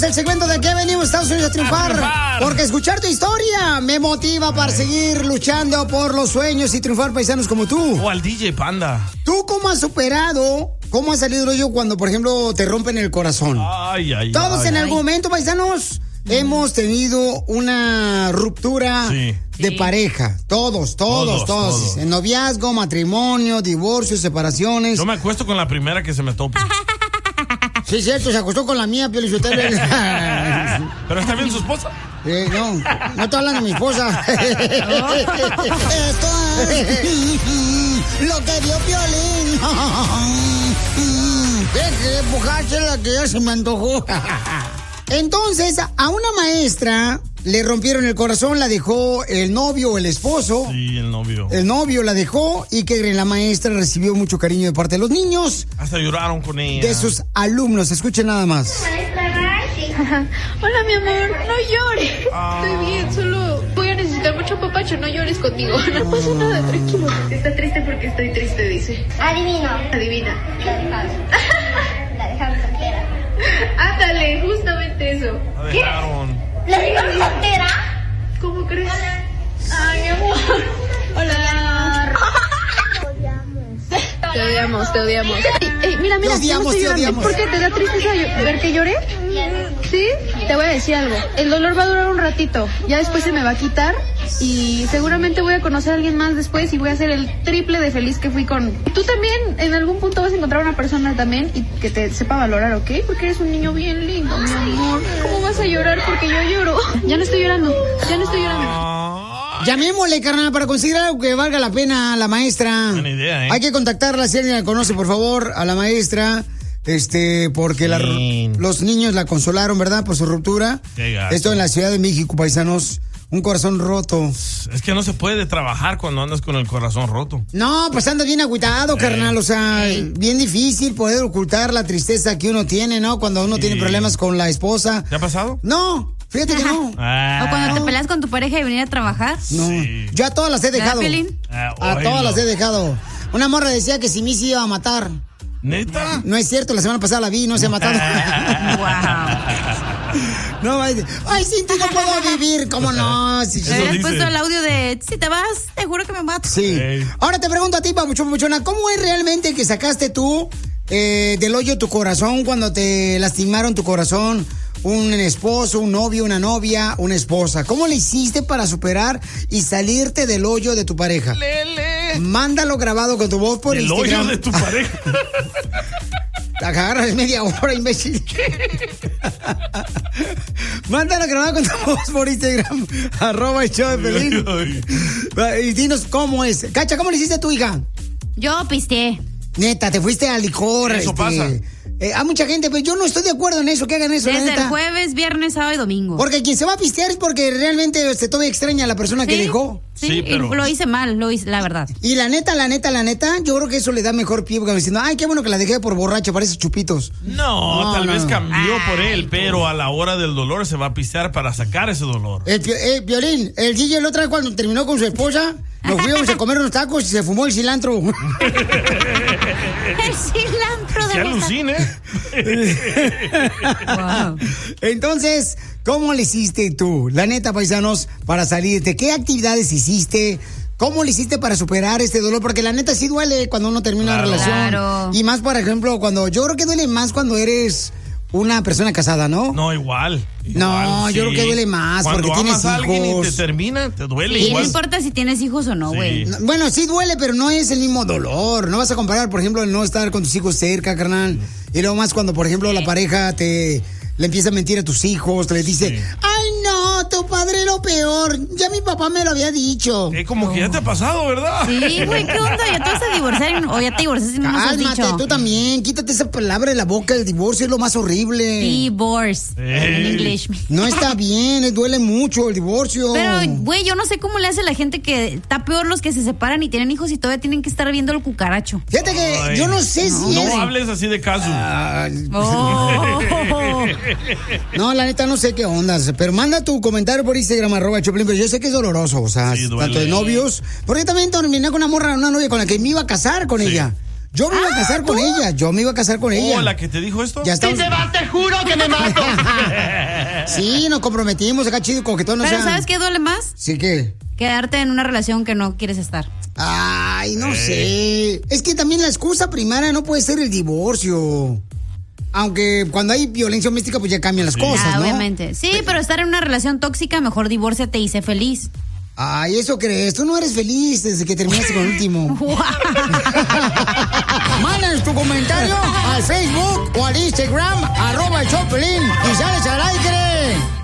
el segmento de que venimos Estados Unidos a triunfar. Porque escuchar tu historia me motiva para seguir luchando por los sueños y triunfar, paisanos como tú. O al DJ Panda. ¿Tú cómo has superado, cómo has salido yo cuando, por ejemplo, te rompen el corazón? Todos en algún momento, paisanos, hemos tenido una ruptura de pareja. Todos. En noviazgo, matrimonio, divorcio, separaciones. Yo me acuesto con la primera que se me topa. Sí, es cierto, se acostó con la mía, Pio Lizotelo. ¿Pero está bien su esposa? No estoy hablando de mi esposa. Esto es lo que dio Piolín. Deje empujarse la que ya se me antojó. Entonces, a una maestra le rompieron el corazón, la dejó el novio o el esposo. Sí, el novio. El novio la dejó y que la maestra recibió mucho cariño de parte de los niños. Hasta lloraron con ella. De sus alumnos. Escuchen nada más. Hola, mi amor, no llores. Estoy bien, solo voy a necesitar mucho apapacho. No llores conmigo. No pasa nada, tranquilo. Está triste porque estoy triste, dice. Adivina. La dejaron soltera. Ándale, justamente eso. La dejaron. ¿La dejaron soltera? ¿Cómo crees? Ay, mi amor. Hola. Te odiamos. Mira, te odiamos. ¿Por qué te da tristeza ver que lloré? ¿Sí? Te voy a decir algo. El dolor va a durar un ratito. Ya después se me va a quitar. Y seguramente voy a conocer a alguien más después y voy a ser el triple de feliz que fui con... Tú también en algún punto vas a encontrar una persona también y que te sepa valorar, ¿ok? Porque eres un niño bien lindo, mi amor. ¿Cómo vas a llorar porque yo lloro? Ya no estoy llorando. Llamémosle, carnal, para conseguir algo que valga la pena a la maestra. Buena idea, ¿eh? Hay que contactarla, si alguien la conoce, por favor, a la maestra. Porque los niños la consolaron, ¿verdad? Por su ruptura. Esto en la Ciudad de México, paisanos. Un corazón roto. Es que no se puede trabajar cuando andas con el corazón roto. No, pues andas bien agüitado, carnal. O sea, bien difícil poder ocultar la tristeza que uno tiene, ¿no? Cuando uno tiene problemas con la esposa. ¿Te ha pasado? No, fíjate que no. O cuando te peleas con tu pareja y venir a trabajar. No, yo a todas las he dejado. A todas las he dejado. Una morra decía que si mí se iba a matar. ¿Neta? No es cierto, la semana pasada la vi y no se ha matado. No, ay, sin ti no puedo vivir, ¿cómo no? Si hubieras puesto el audio de si te vas, te juro que me mato. Sí. Ahora te pregunto a ti, papuchona, ¿cómo es realmente que sacaste tú del hoyo tu corazón cuando te lastimaron tu corazón? Un esposo, un novio, una novia, una esposa. ¿Cómo le hiciste para superar y salirte del hoyo de tu pareja? Mándalo grabado con tu voz por Instagram. ¿El hoyo de tu pareja? Agarras media hora, imbécil. Mándalo grabado con tu voz por Instagram. @el show de Pelín. Y dinos cómo es. Cacha, ¿cómo le hiciste a tu hija? Yo pisteé. Neta, te fuiste al licor. Eso pasa. Hay mucha gente, pero yo no estoy de acuerdo en eso, que hagan eso. Desde el jueves, viernes, sábado y domingo. Porque quien se va a pistear es porque realmente todavía extraña a la persona que dejó. Sí, pero... lo hice mal, la verdad. Y la neta, yo creo que eso le da mejor pie porque diciendo, ay, qué bueno que la dejé por borracha, parece chupitos. No, tal vez cambió por él, pero a la hora del dolor se va a pistear para sacar ese dolor. Piolín, el DJ la otra vez cuando terminó con su esposa, nos fuimos a comer unos tacos y se fumó el cilantro. El cilantro de ¡Qué alucine! Wow. Entonces, ¿cómo le hiciste tú, la neta, paisanos, para salirte? ¿Qué actividades hiciste? ¿Cómo le hiciste para superar este dolor? Porque la neta sí duele cuando uno termina una relación. Claro. Y más, por ejemplo, yo creo que duele más cuando eres una persona casada, ¿no? No, igual. No, yo creo que duele más cuando porque tienes amas a alguien y hijos. te termina, te duele Y igual. no importa si tienes hijos o no, güey. Sí. Bueno, sí duele, pero no es el mismo dolor. No vas a comparar, por ejemplo, el no estar con tus hijos cerca, carnal. Y luego más cuando, por ejemplo, la pareja le empieza a mentir a tus hijos, le dice, ay, no, tu padre lo peor. Ya mi papá me lo había dicho. Como que ya te ha pasado, ¿verdad? Sí, güey, ¿qué onda? ¿Ya te vas a divorciar o ya te divorciaste y no nos has dicho? Cálmate, tú también. Quítate esa palabra de la boca. El divorcio es lo más horrible. Divorce. En inglés. No está bien, duele mucho el divorcio. Pero, güey, yo no sé cómo le hace la gente que está peor los que se separan y tienen hijos y todavía tienen que estar viendo el cucaracho. Fíjate que yo no sé si No hables así de caso. No, la neta no sé qué ondas, pero manda tu comentario por Instagram @Choplin, pero yo sé que es doloroso, o sea, tanto de novios, porque yo también terminé con una novia con la que me iba a casar con ella. Yo me iba a casar con ella, ¿La que te dijo esto? Ya estamos... Si te vas, te juro que me mato. Sí, nos comprometimos acá, chido, coquetón. Pero ¿sabes qué duele más? Sí, ¿qué? Quedarte en una relación que no quieres estar. Ay, no sé. Es que también la excusa primaria no puede ser el divorcio. Aunque cuando hay violencia doméstica, pues ya cambian las cosas, ¿no? Obviamente. Sí, pero estar en una relación tóxica, mejor divórciate y sé feliz. Ay, ¿eso crees? Tú no eres feliz desde que terminaste con el último. Mándanos tu comentario al Facebook o al Instagram, @el Show de Piolín, y sales al aire.